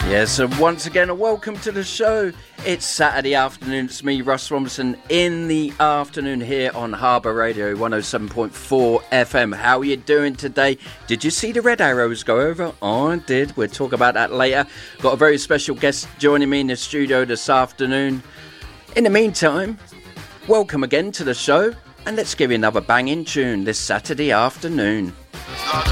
Yes, so once again, welcome to the show. It's Saturday afternoon. It's me, Russ Robinson, in the afternoon here on Harbour Radio 107.4 FM. How are you doing today? Did you see the red arrows go over? Oh, I did. We'll talk about that later. Got a very special guest joining me in the studio this afternoon. In the meantime, welcome again to the show, and let's give you another banging tune this Saturday afternoon.